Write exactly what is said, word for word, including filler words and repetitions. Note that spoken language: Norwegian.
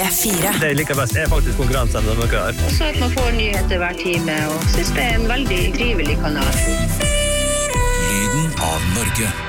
fire. Det jeg liker best er faktisk konkurransene de dere har. Også at man får nyheter hver time, og synes det er en veldig trivelig kanal. Lyden av Norge.